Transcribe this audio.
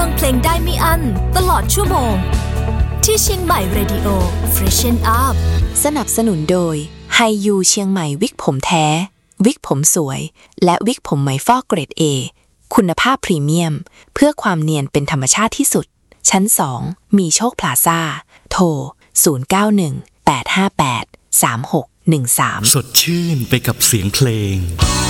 ฟังเพลงได้ไม่อั้นตลอดชั่วโมงที่เชียงใหม่ Radio Freshen Up สนับสนุนโดยไฮยูเชียงใหม่วิกผมแท้วิกผมสวยและวิกผมไหมฟอกเกรด A คุณภาพพรีเมียมเพื่อความเนียนเป็นธรรมชาติที่สุดชั้น2มีโชคพลาซ่าโทร0918583613 สดชื่นไปกับเสียงเพลง